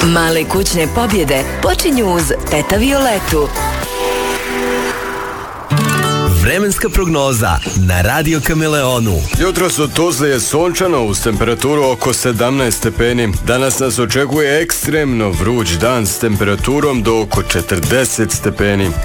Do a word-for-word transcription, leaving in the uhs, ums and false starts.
Male kućne pobjede počinju uz Teta Violetu. Vremenska prognoza na Radio Kameleonu. Jutros u Tuzli je sunčano uz temperaturu oko sedamnaest stepeni. Danas nas očekuje ekstremno vruć dan s temperaturom do oko četrdeset stepeni.